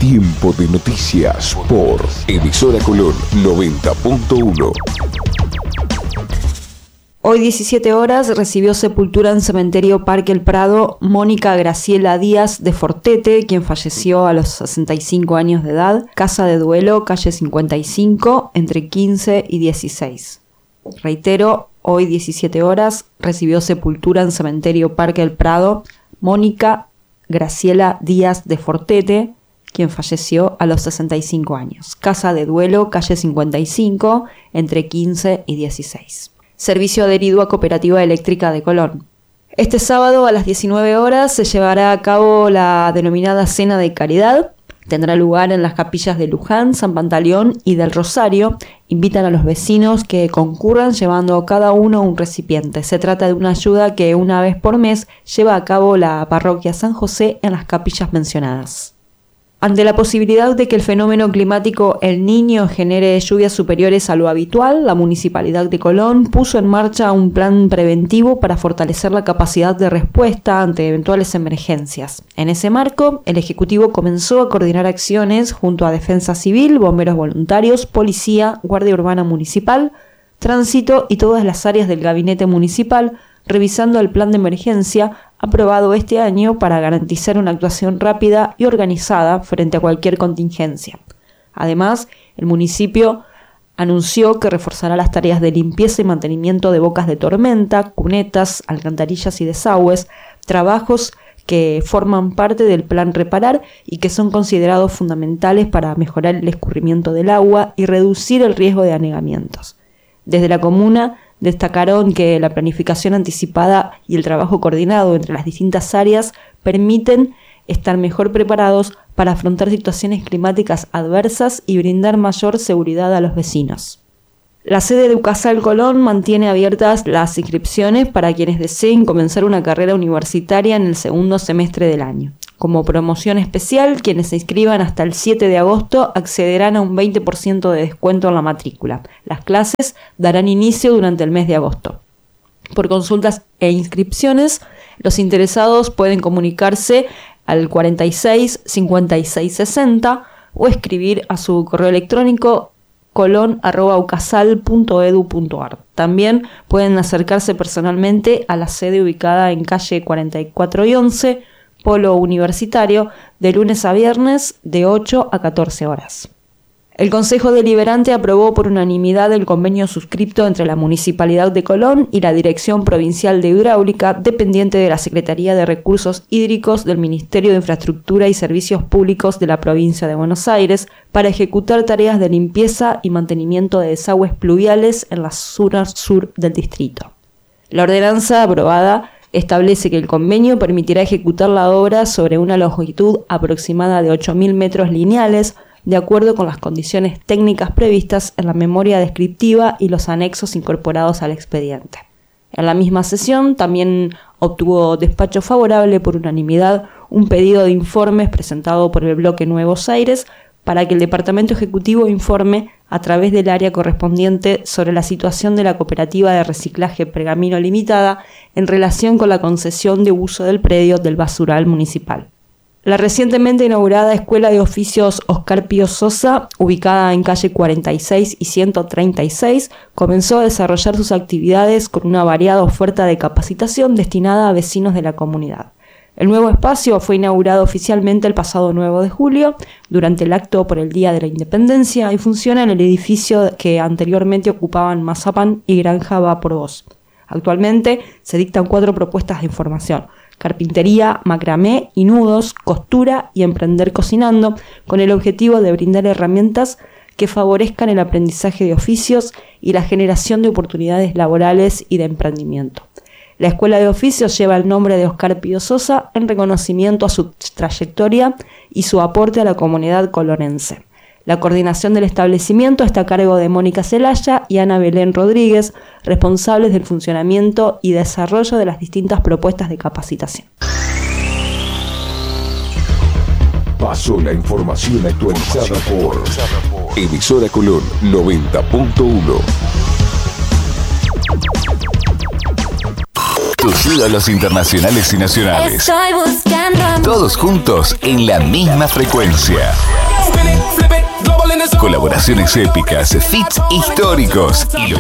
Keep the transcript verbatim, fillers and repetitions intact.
Tiempo de noticias por Emisora Colón noventa punto uno. Hoy diecisiete horas recibió sepultura en Cementerio Parque El Prado Mónica Graciela Díaz de Fortete, quien falleció a los sesenta y cinco años de edad, casa de duelo, calle cincuenta y cinco, entre quince y dieciséis. Reitero, hoy diecisiete horas recibió sepultura en Cementerio Parque El Prado Mónica Graciela Díaz de Fortete, quien falleció a los sesenta y cinco años, casa de duelo, calle cincuenta y cinco, entre quince y dieciséis. Servicio adherido a Cooperativa Eléctrica de Colón. Este sábado a las diecinueve horas se llevará a cabo la denominada Cena de Caridad. Tendrá lugar en las capillas de Luján, San Pantaleón y del Rosario. Invitan a los vecinos que concurran llevando cada uno un recipiente. Se trata de una ayuda que una vez por mes lleva a cabo la parroquia San José en las capillas mencionadas. Ante la posibilidad de que el fenómeno climático El Niño genere lluvias superiores a lo habitual, la Municipalidad de Colón puso en marcha un plan preventivo para fortalecer la capacidad de respuesta ante eventuales emergencias. En ese marco, el Ejecutivo comenzó a coordinar acciones junto a Defensa Civil, Bomberos Voluntarios, Policía, Guardia Urbana Municipal, Tránsito y todas las áreas del Gabinete Municipal, revisando el plan de emergencia aprobado este año para garantizar una actuación rápida y organizada frente a cualquier contingencia. Además, el municipio anunció que reforzará las tareas de limpieza y mantenimiento de bocas de tormenta, cunetas, alcantarillas y desagües, trabajos que forman parte del plan Reparar y que son considerados fundamentales para mejorar el escurrimiento del agua y reducir el riesgo de anegamientos. Desde la comuna destacaron que la planificación anticipada y el trabajo coordinado entre las distintas áreas permiten estar mejor preparados para afrontar situaciones climáticas adversas y brindar mayor seguridad a los vecinos. La sede de UCASAL Colón mantiene abiertas las inscripciones para quienes deseen comenzar una carrera universitaria en el segundo semestre del año. Como promoción especial, quienes se inscriban hasta el siete de agosto accederán a un veinte por ciento de descuento en la matrícula. Las clases darán inicio durante el mes de agosto. Por consultas e inscripciones, los interesados pueden comunicarse al cuarenta y seis, cincuenta y seis, sesenta o escribir a su correo electrónico colon arroba ucasal punto edu punto ar. También pueden acercarse personalmente a la sede ubicada en calle cuarenta y cuatro y once, Polo Universitario, de lunes a viernes de ocho a catorce horas. El Consejo Deliberante aprobó por unanimidad el convenio suscripto entre la Municipalidad de Colón y la Dirección Provincial de Hidráulica, dependiente de la Secretaría de Recursos Hídricos del Ministerio de Infraestructura y Servicios Públicos de la Provincia de Buenos Aires, para ejecutar tareas de limpieza y mantenimiento de desagües pluviales en la zona sur del distrito. La ordenanza aprobada establece que el convenio permitirá ejecutar la obra sobre una longitud aproximada de ocho mil metros lineales, de acuerdo con las condiciones técnicas previstas en la memoria descriptiva y los anexos incorporados al expediente. En la misma sesión también obtuvo despacho favorable por unanimidad un pedido de informes presentado por el bloque Nuevos Aires para que el Departamento Ejecutivo informe a través del área correspondiente sobre la situación de la Cooperativa de Reciclaje Pergamino Limitada en relación con la concesión de uso del predio del basural municipal. La recientemente inaugurada Escuela de Oficios Oscar Pío Sosa, ubicada en calle cuarenta y seis y ciento treinta y seis, comenzó a desarrollar sus actividades con una variada oferta de capacitación destinada a vecinos de la comunidad. El nuevo espacio fue inaugurado oficialmente el pasado nueve de julio, durante el acto por el Día de la Independencia, y funciona en el edificio que anteriormente ocupaban Mazapán y Granja Va por Vos. Actualmente se dictan cuatro propuestas de información: carpintería, macramé y nudos, costura y emprender cocinando, con el objetivo de brindar herramientas que favorezcan el aprendizaje de oficios y la generación de oportunidades laborales y de emprendimiento. La Escuela de Oficios lleva el nombre de Oscar Pío Sosa en reconocimiento a su trayectoria y su aporte a la comunidad colonense. La coordinación del establecimiento está a cargo de Mónica Celaya y Ana Belén Rodríguez, responsables del funcionamiento y desarrollo de las distintas propuestas de capacitación. Pasó la información actualizada por Emisora Colón noventa punto uno. Tus ídolos internacionales y nacionales. Estoy buscando amor. Todos juntos en la misma frecuencia. Colaboraciones épicas, feats históricos y lo